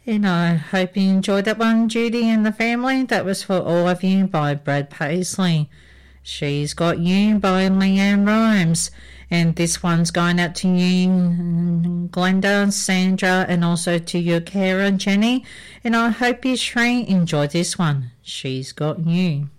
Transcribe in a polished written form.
And I hope you enjoyed that one, Judy and the family. That was For All of You by Brad Paisley. She's Got You by Leanne Rhymes. And this one's going out to you, Glenda, Sandra, and also to your carer, Jenny. And I hope you, Shree, enjoyed this one. She's Got You.